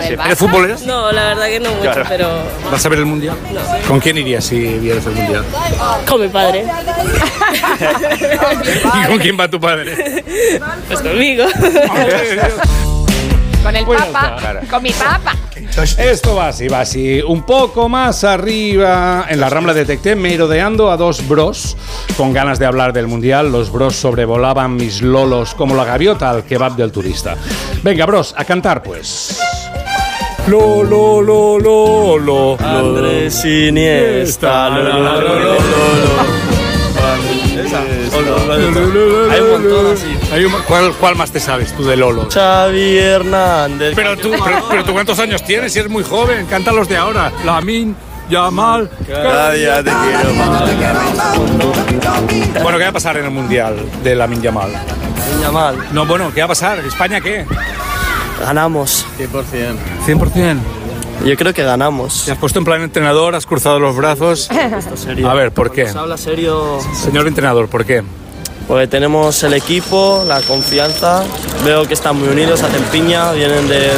¿Eres futbolera? No, la verdad que no mucho, claro. Pero... ¿Vas a ver el Mundial? No. ¿Con quién irías si vieras el Mundial? Con mi padre. ¿Y con quién va tu padre? Pues conmigo. Con el papa, claro. Con mi papa. Esto va así. Un poco más arriba, en la Rambla de Tecté, merodeando a dos bros con ganas de hablar del Mundial. Los bros sobrevolaban mis lolos como la gaviota al kebab del turista. Venga, bros, a cantar pues. Lo. Andrés Iniesta. Hay un montón así. ¿Cuál más te sabes tú de Lolo? Xavi Hernández. Pero tú ¿cuántos años tienes? Si eres muy joven, canta los de ahora. Lamine Yamal. Cada día te quiero más. Bueno, ¿qué va a pasar en el Mundial de Lamine Yamal? Yamal. No, bueno, ¿qué va a pasar? ¿España qué? Ganamos. 100%. ¿100%? Yo creo que ganamos. ¿Te has puesto en plan entrenador? ¿Has cruzado los brazos? A ver, ¿por qué? Se habla serio. Señor entrenador, ¿por qué? Porque tenemos el equipo, la confianza. Veo que están muy unidos, hacen piña, vienen de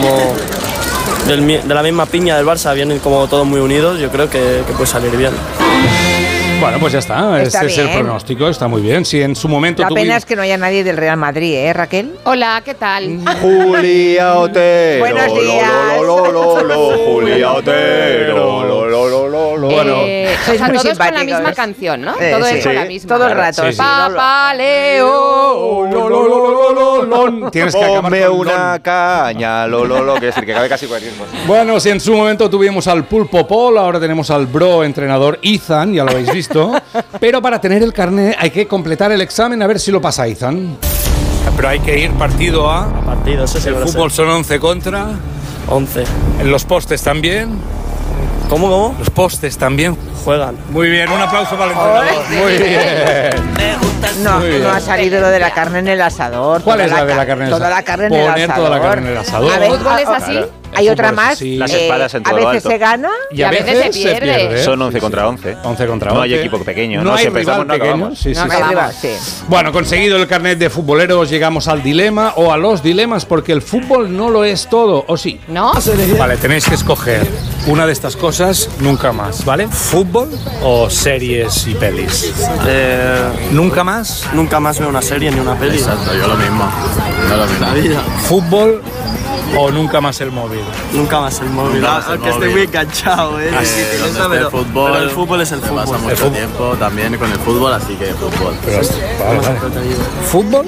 la misma piña del Barça, vienen como todos muy unidos. Yo creo que puede salir bien. Bueno, pues ya está. Ese es el pronóstico, está muy bien. Si en su momento la pena es que no haya nadie del Real Madrid, ¿eh, Raquel? Hola, ¿qué tal? Julia Otero. Buenos días. Julia Otero. Bueno, sois muy todos con la misma canción, ¿no? Todo es con la misma. Todo el rato. Sí. Papá Leo. Tienes que acabar Ponme con una caña, que es el que cabe casi cualquier cosa. Bueno, si en su momento tuvimos al Pulpo Paul, ahora tenemos al bro entrenador Ethan, ya lo habéis visto. Pero para tener el carnet hay que completar el examen a ver si lo pasa Ethan. Pero hay que ir partido a partido, eso sí. El fútbol son 11 contra 11. En los postes también. ¿Cómo? Los postes también juegan. Muy bien, un aplauso para el entrenador. Muy bien. No ha salido lo de la carne en el asador. ¿Cuál es la de la carne en el asador? Toda la carne en el asador. Poner toda la carne en el asador. A ver, ¿El fútbol es así? Hay otra más. Sí. Las espadas en todo a lo veces alto. se gana y a veces se pierde. Son 11 contra 11. 11 contra 11. No hay equipo pequeño. No hay siempre rival estamos, pequeño. acabamos. Sí. hay rival, sí. Bueno, conseguido el carnet de futboleros, llegamos al dilema o a los dilemas, porque el fútbol no lo es todo, ¿o sí? ¿No? Vale, tenéis que escoger una de estas cosas nunca más, ¿vale? ¿Fútbol o series y pelis? ¿Nunca más? Nunca más veo una serie ni una peli. Exacto, yo lo mismo. La vida. ¿Fútbol o nunca más el móvil? Nunca más el móvil. Aunque estoy muy enganchado, pero el fútbol es el fútbol. Pasa mucho tiempo también con el fútbol, así que fútbol. Vale. ¿Fútbol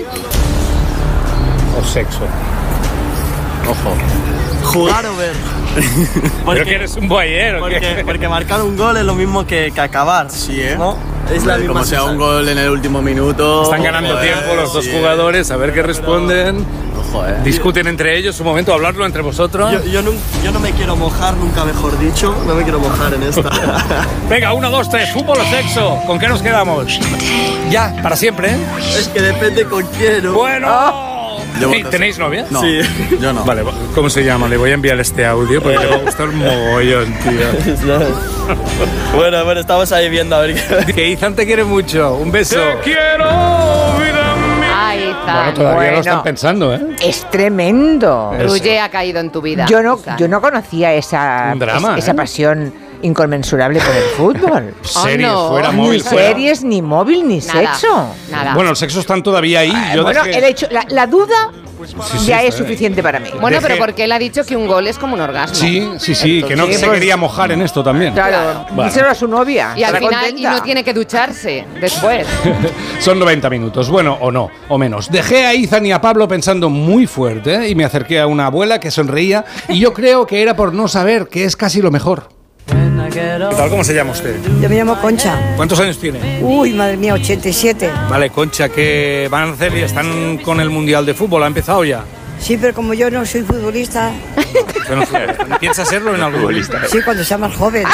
o sexo? Ojo. Jugar o ver. ¿Pero que eres un boyer o qué? Porque marcar un gol es lo mismo que acabar. Sí, ¿eh? ¿No? Es la misma Como sea un gol en el último minuto. Están ganando tiempo los dos jugadores, a ver qué responden. Ojo, Discuten entre ellos, un momento, hablarlo entre vosotros. Yo no me quiero mojar, nunca mejor dicho. No me quiero mojar en esta. Venga, 1, 2, 3, fútbol o sexo. ¿Con qué nos quedamos? Ya, para siempre, ¿eh? Es que depende con quién, ¿no? Bueno. Sí, ¿tenéis novia? No, Sí. yo no. Vale, ¿cómo se llama? Le voy a enviar este audio porque le va a gustar mogollón, tío. Bueno, estamos ahí viendo a ver qué. Que Ethan te quiere mucho. Un beso. Te quiero, vida mía. Ahí está. Bueno, todavía lo están pensando, ¿eh? Es tremendo. Ruye ha caído en tu vida. Yo no conocía esa pasión inconmensurable por el fútbol. Series, no. fuera Ni móvil, fuera. series, ni móvil, ni sexo. Nada. Bueno, el sexo están todavía ahí. El hecho, la duda ya es suficiente para mí. Bueno, pero porque él ha dicho que un gol es como un orgasmo. Sí, que no se quería mojar en esto también. Claro, Vale. díselo a su novia. Y al estará final contenta. no tiene que ducharse después. Son 90 minutos, bueno, o no, o menos. Dejé a Ethan y a Pablo pensando muy fuerte y me acerqué a una abuela que sonreía y yo creo que era por no saber que es casi lo mejor. ¿Qué tal? ¿Cómo se llama usted? Yo me llamo Concha. ¿Cuántos años tiene? Uy, madre mía, 87. Vale, Concha, ¿qué van a hacer? ¿Están con el Mundial de Fútbol? ¿Ha empezado ya? Sí, pero como yo no soy futbolista. ¿Piensa serlo en algún momento? Sí, cuando sea más joven.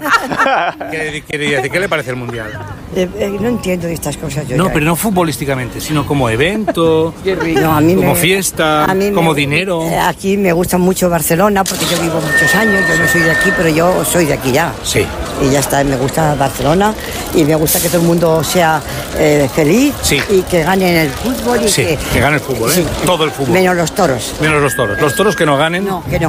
¿Qué le parece el Mundial? No entiendo de estas cosas yo. No, ya. pero no futbolísticamente, sino como evento, No, a mí como fiesta, como dinero. Aquí me gusta mucho Barcelona porque yo vivo muchos años. Yo no soy de aquí, pero yo soy de aquí ya. Sí. Y ya está, me gusta Barcelona y me gusta que todo el mundo sea feliz y que gane en el fútbol. Y que gane el fútbol, ¿eh? Sí. Todo el fútbol. Menos los toros. Menos los toros. Los toros que no ganen. No, que no.